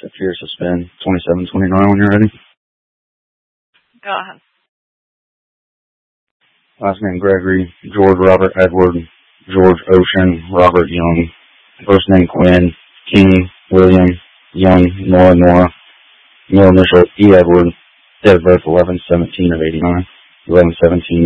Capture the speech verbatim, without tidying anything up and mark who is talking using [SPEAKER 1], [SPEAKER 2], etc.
[SPEAKER 1] Sit here, suspend twenty-seven twenty-nine when you're ready.
[SPEAKER 2] Go ahead.
[SPEAKER 1] Last name Gregory, George Robert Edward, George Ocean, Robert Young. First name Quinn, King, William, Young, Nora, Nora. Middle initial E. Edward. Date of birth eleven seventeen of eighty-nine. eleven seventeen